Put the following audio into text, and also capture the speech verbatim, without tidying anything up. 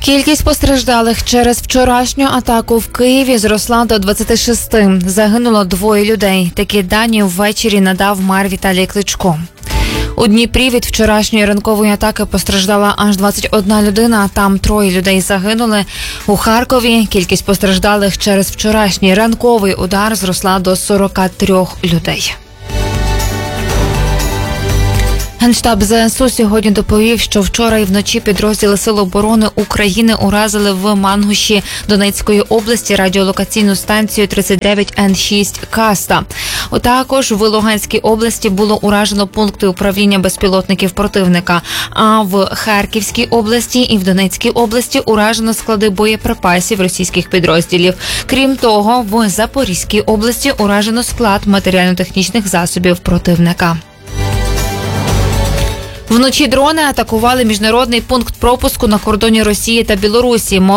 Кількість постраждалих через вчорашню атаку в Києві зросла до двадцяти шести. Загинуло двоє людей. Такі дані ввечері надав мер Віталій Кличко. У Дніпрі від вчорашньої ранкової атаки постраждала аж двадцять одна людина, там троє людей загинули. У Харкові кількість постраждалих через вчорашній ранковий удар зросла до сорока трьох людей. Генштаб ЗСУ сьогодні доповів, що вчора і вночі підрозділи Сил оборони України уразили в Мангуші Донецької області радіолокаційну станцію тридцять дев'ять ен шість «Каста». Також в Луганській області було уражено пункти управління безпілотників противника. А в Харківській області і в Донецькій області уражено склади боєприпасів російських підрозділів. Крім того, в Запорізькій області уражено склад матеріально-технічних засобів противника. Вночі дрони атакували міжнародний пункт пропуску на кордоні Росії та Білорусі.